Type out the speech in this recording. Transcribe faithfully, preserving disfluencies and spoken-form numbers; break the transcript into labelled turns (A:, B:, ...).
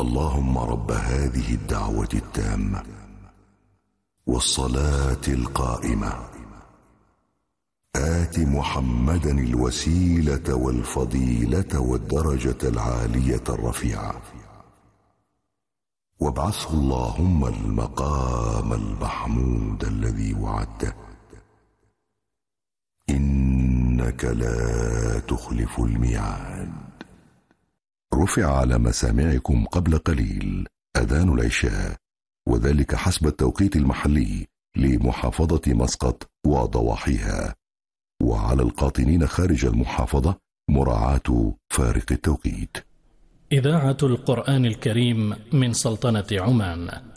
A: اللهم رب هذه الدعوة التامة والصلاة القائمة آت محمدا الوسيلة والفضيلة والدرجة العالية الرفيعة وابعثه اللهم المقام المحمود الذي وعدته إنك لا تخلف الميعاد. رفع على مسامعكم قبل قليل أذان العشاء، وذلك حسب التوقيت المحلي لمحافظة مسقط وضواحيها، وعلى القاطنين خارج المحافظة مراعاة فارق التوقيت.
B: إذاعة القرآن الكريم من سلطنة عمان.